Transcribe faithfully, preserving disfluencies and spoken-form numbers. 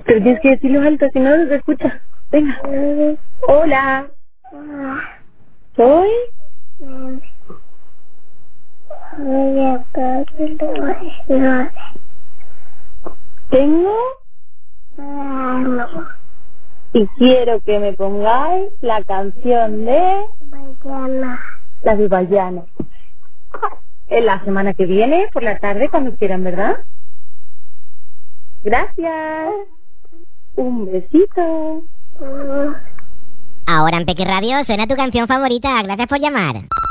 Pero tienes que decirlo alto, si no, no se escucha. Venga. Hola. ¿Soy? Tengo y quiero que me pongáis la canción de la de Bayana. En la semana que viene, por la tarde, cuando quieran, ¿verdad? Gracias. Un besito. Ahora en Peque Radio suena tu canción favorita. Gracias por llamar.